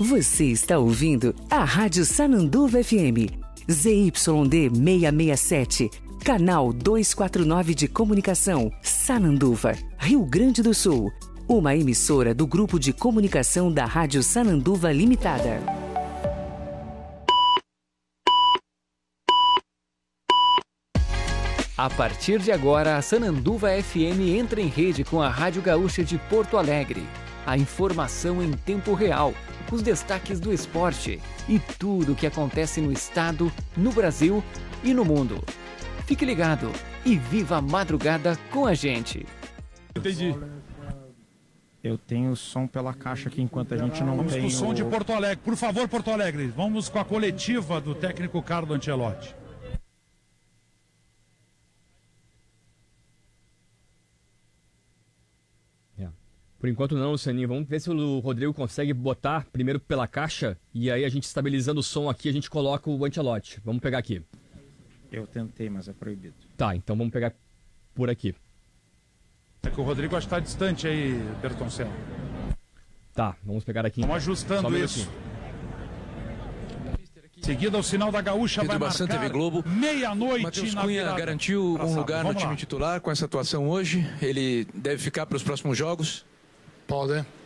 Você está ouvindo a Rádio Sananduva FM, ZYD 667, canal 249 de comunicação, Sananduva, Rio Grande do Sul. Uma emissora do Grupo de Comunicação da Rádio Sananduva Limitada. A partir de agora, a Sananduva FM entra em rede com a Rádio Gaúcha de Porto Alegre. A informação em tempo real, os destaques do esporte e tudo o que acontece no estado, no Brasil e no mundo. Fique ligado e viva a madrugada com a gente. Entendi. Eu tenho som pela caixa aqui enquanto a gente não Vamos tem com o som de Porto Alegre. Por favor, Porto Alegre, vamos com a coletiva do técnico Carlo Ancelotti. Por enquanto não, Lucianinho. Vamos ver se o Rodrigo consegue botar primeiro pela caixa e aí a gente estabilizando o som aqui, a gente coloca o Ancelotti. Vamos pegar aqui. Eu tentei, mas é proibido. Tá, então vamos pegar por aqui. É que o Rodrigo acho que está distante aí, Bertoncello. Tá, vamos pegar aqui. Vamos ajustando isso. Seguida o sinal da Gaúcha vai marcar TV Globo. Meia-noite Matheus na Cunha virada. garantiu um lugar no time lá. titular com essa atuação hoje. Ele deve ficar para os próximos jogos. Pode.